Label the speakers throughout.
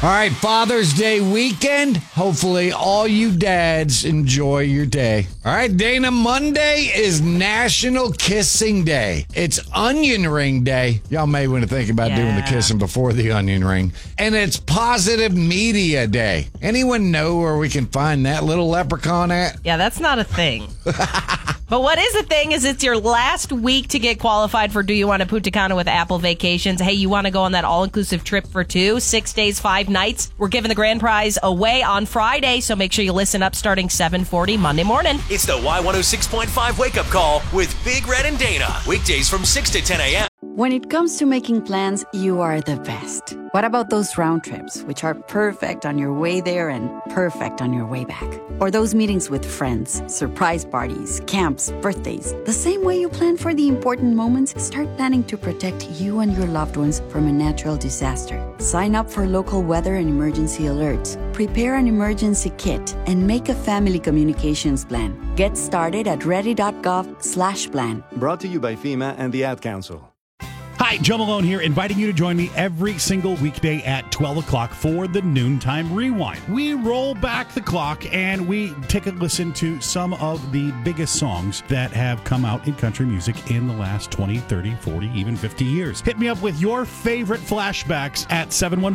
Speaker 1: All right, Father's Day weekend. Hopefully all you dads enjoy your day. All right, Dana, Monday is National Kissing Day. It's Onion Ring Day. Y'all may want to think about doing the kissing before the onion ring. And it's Positive Media Day. Anyone know where we can find that little leprechaun at?
Speaker 2: Yeah, that's not a thing. But what is a thing is it's your last week to get qualified for Do You Want to Punta Cana with Apple Vacations. Hey, you want to go on that all-inclusive trip for 2, 6 days, 5 nights? We're giving the grand prize away on Friday, so make sure you listen up starting 7:40 Monday morning.
Speaker 3: It's the Y106.5 Wake-Up Call with Big Red and Dana. Weekdays from 6 to 10 a.m.
Speaker 4: When it comes to making plans, you are the best. What about those round trips, which are perfect on your way there and perfect on your way back? Or those meetings with friends, surprise parties, camps, birthdays. The same way you plan for the important moments, start planning to protect you and your loved ones from a natural disaster. Sign up for local weather and emergency alerts. Prepare an emergency kit and make a family communications plan. Get started at ready.gov/plan.
Speaker 5: Brought to you by FEMA and the Ad Council.
Speaker 6: Hi, Joe Malone here, inviting you to join me every single weekday at 12 o'clock for the Noontime Rewind. We roll back the clock and we take a listen to some of the biggest songs that have come out in country music in the last 20, 30, 40, even 50 years. Hit me up with your favorite flashbacks at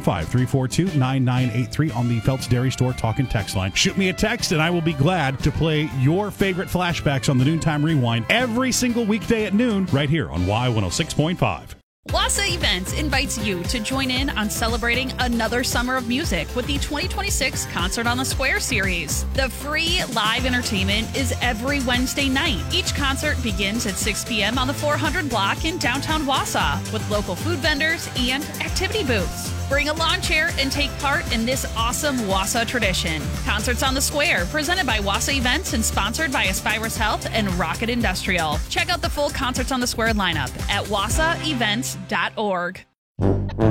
Speaker 6: 715-342-9983 on the Phelps Dairy Store talk and text line. Shoot me a text and I will be glad to play your favorite flashbacks on the Noontime Rewind every single weekday at noon right here on Y106.5.
Speaker 7: Wassa Events invites you to join in on celebrating another summer of music with the 2026 Concert on the Square series. The free live entertainment is every Wednesday night. Each concert begins at 6 p.m. on the 400 block in downtown Wausau with local food vendors and activity booths. Bring a lawn chair and take part in this awesome Wausau tradition. Concerts on the Square, presented by Wassa Events and sponsored by Aspirus Health and Rocket Industrial. Check out the full Concerts on the Square lineup at wassaevents.org.